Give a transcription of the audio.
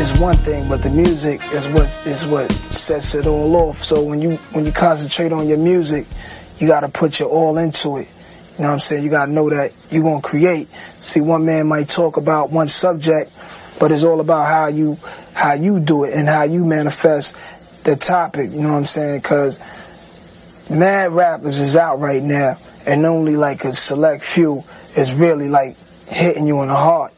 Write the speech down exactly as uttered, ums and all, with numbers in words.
is one thing, but the music is what is what sets it all off. So when you when you concentrate on your music, you got to put your all into it. You know what I'm saying? You got to know that you're going to create. See, one man might talk about one subject, but it's all about how you how you do it and how you manifest the topic. You know what I'm saying? Because mad rappers is out right now, and only like a select few is really like hitting you in the heart.